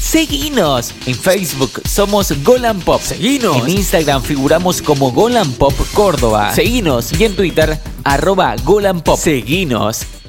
Seguinos. En Facebook somos Golan Pop. Seguinos. En Instagram figuramos como Golan Pop Córdoba. Seguinos. Y en Twitter, @Golan Pop. Seguinos.